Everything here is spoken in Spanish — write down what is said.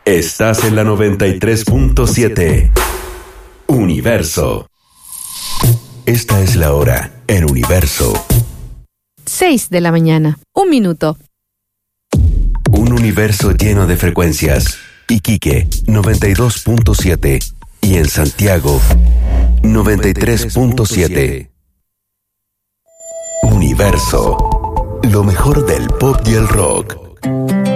Estás en la 93.7. Universo. Esta es la hora en Universo. 6 de la mañana, 1 minuto. Un universo lleno de frecuencias. Iquique, 92.7. Y en Santiago, 93.7. Universo. Lo mejor del pop y el rock.